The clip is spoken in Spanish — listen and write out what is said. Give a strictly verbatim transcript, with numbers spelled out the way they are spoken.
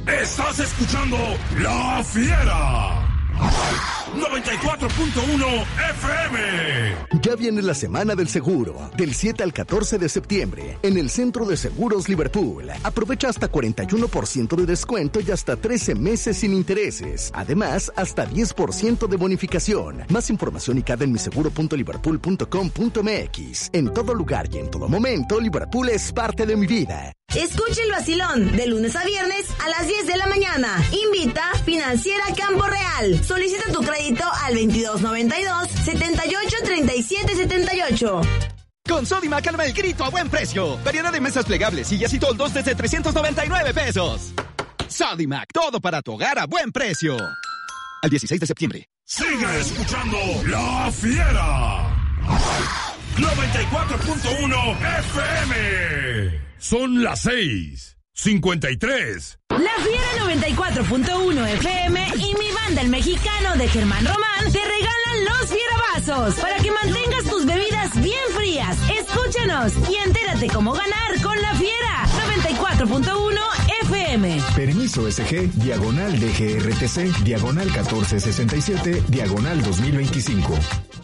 Estás escuchando La Fiera. noventa y cuatro punto uno F M. Ya viene la Semana del Seguro, del siete al catorce de septiembre, en el Centro de Seguros Liverpool. Aprovecha hasta cuarenta y uno por ciento de descuento y hasta trece meses sin intereses. Además, hasta diez por ciento de bonificación. Más información y cada en miseguro punto liverpool punto com punto m x. En todo lugar y en todo momento, Liverpool es parte de mi vida. Escuche el vacilón de lunes a viernes a las diez de la mañana. Invita Financiera Campo Real. Solicita tu crédito al veintidós noventa y dos, setenta y ocho, treinta y siete setenta y ocho. Con Sodimac calma el grito a buen precio. Variedad de mesas plegables, sillas y toldos desde trescientos noventa y nueve pesos. Sodimac, todo para tu hogar a buen precio. Al dieciséis de septiembre. Sigue escuchando La Fiera. noventa y cuatro punto uno F M. Son las seis, cincuenta y tres. La Fiera noventa y cuatro punto uno F M y mi banda El Mexicano de Germán Román te regalan los fierabazos para que mantengas tus bebidas bien frías. Escúchanos y entérate cómo ganar con La Fiera noventa y cuatro punto uno F M. Permiso S G, diagonal D G R T C, diagonal catorce sesenta y siete, diagonal dos mil veinticinco.